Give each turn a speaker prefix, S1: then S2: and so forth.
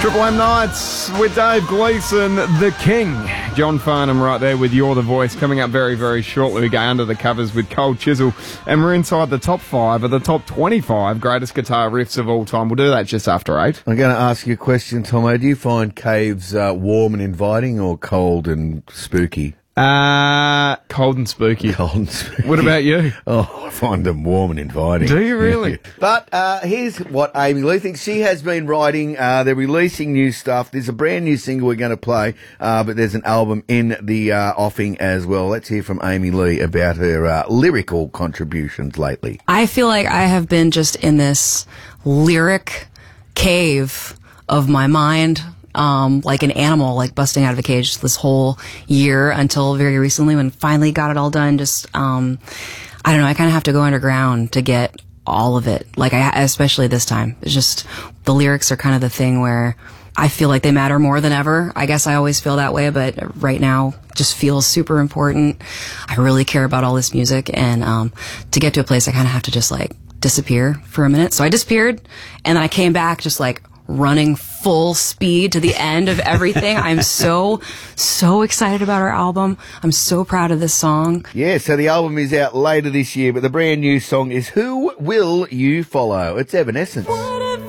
S1: Triple M Nights with Dave Gleeson, the King. John Farnham right there with You're the Voice. Coming up very, very shortly, we go under the covers with Cold Chisel. And we're inside the top 5 of the top 25 greatest guitar riffs of all time. We'll do that just after 8.
S2: I'm going to ask you a question, Tomo. Do you find caves warm and inviting or cold and spooky?
S1: Cold and spooky.
S2: Cold and spooky.
S1: What about you?
S2: Oh, I find them warm and inviting.
S1: Do you really?
S2: But here's what Amy Lee thinks. She has been writing. They're releasing new stuff. There's a brand new single we're going to play, but there's an album in the offing as well. Let's hear from Amy Lee about her lyrical contributions lately.
S3: I feel like I have been just in this lyric cave of my mind, like an animal, like busting out of a cage this whole year until very recently when finally got it all done. Just, I don't know, I kind of have to go underground to get all of it. Like, especially this time. It's just, the lyrics are kind of the thing where I feel like they matter more than ever. I guess I always feel that way, but right now just feels super important. I really care about all this music, and to get to a place I kind of have to just like disappear for a minute. So I disappeared, and then I came back just like running full speed to the end of everything. I'm so excited about our album. I'm so proud of this song.
S2: Yeah, so the album is out later this year, but the brand new song is Who Will You Follow? It's Evanescence.